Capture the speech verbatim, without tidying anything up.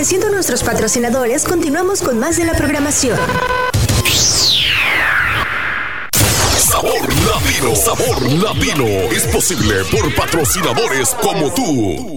Agradeciendo a nuestros patrocinadores, continuamos con más de la programación. Sabor Latino, Sabor Latino es posible por patrocinadores como tú.